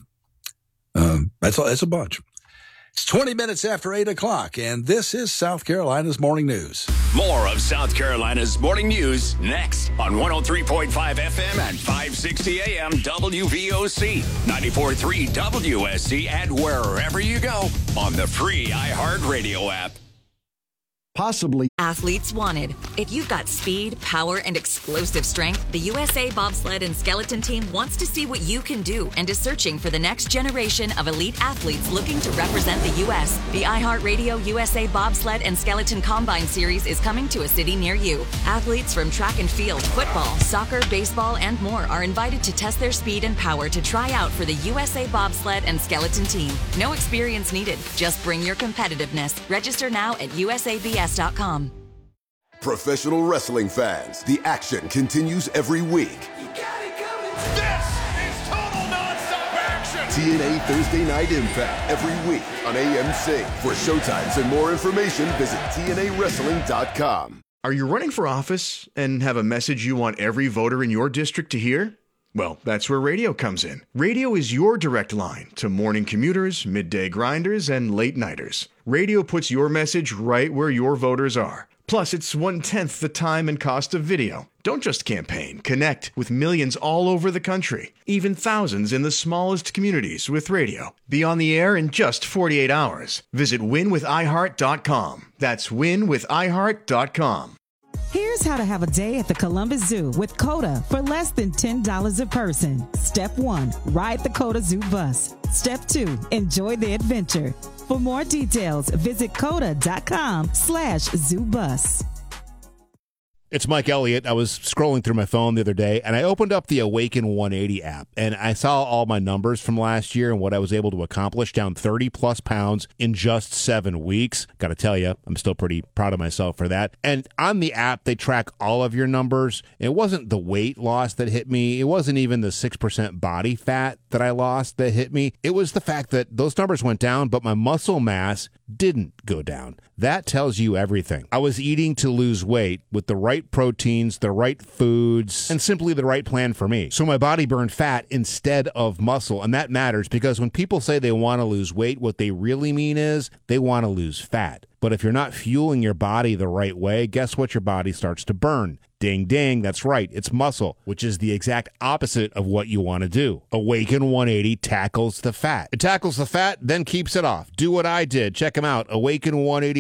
That's a bunch. It's 20 minutes after 8 o'clock, and this is South Carolina's Morning News.
More of South Carolina's Morning News next on 103.5 FM and 560 AM WVOC, 94.3 WSC, and wherever you go on the free iHeartRadio app.
Possibly. Athletes wanted. If you've got speed, power, and explosive strength, the USA Bobsled and Skeleton Team wants to see what you can do and is searching for the next generation of elite athletes looking to represent the U.S. The iHeartRadio USA Bobsled and Skeleton Combine Series is coming to a city near you. Athletes from track and field, football, soccer, baseball, and more are invited to test their speed and power to try out for the USA Bobsled and Skeleton Team. No experience needed. Just bring your competitiveness. Register now at usabs.com.
Professional wrestling fans, the action continues every week.
This is total nonstop action.
TNA Thursday Night Impact every week on AMC. For showtimes and more information, visit TNAWrestling.com.
Are you running for office and have a message you want every voter in your district to hear? Well, that's where radio comes in. Radio is your direct line to morning commuters, midday grinders, and late nighters. Radio puts your message right where your voters are. Plus, it's 1/10 the time and cost of video. Don't just campaign. Connect with millions all over the country, even thousands in the smallest communities with radio. Be on the air in just 48 hours. Visit winwithiheart.com. That's winwithiheart.com.
Here's how to have a day at the Columbus Zoo with COTA for less than $10 a person. Step 1, ride the COTA Zoo bus. Step 2, enjoy the adventure. For more details, visit COTA.com/ZooBus.
It's Mike Elliott. I was scrolling through my phone the other day, and I opened up the Awaken 180 app, and I saw all my numbers from last year and what I was able to accomplish, down 30-plus pounds in just 7 weeks. Got to tell you, I'm still pretty proud of myself for that. And on the app, they track all of your numbers. It wasn't the weight loss that hit me. It wasn't even the 6% body fat that I lost that hit me. It was the fact that those numbers went down, but my muscle mass didn't go down. That tells you everything. I was eating to lose weight with the right proteins, the right foods, and simply the right plan for me. So my body burned fat instead of muscle, and that matters because when people say they want to lose weight, what they really mean is they want to lose fat. But if you're not fueling your body the right way, guess what? Your body starts to burn. Ding, ding, that's right. It's muscle, which is the exact opposite of what you want to do. Awaken 180 tackles the fat. It tackles the fat, then keeps it off. Do what I did. Check them out. Awaken 180.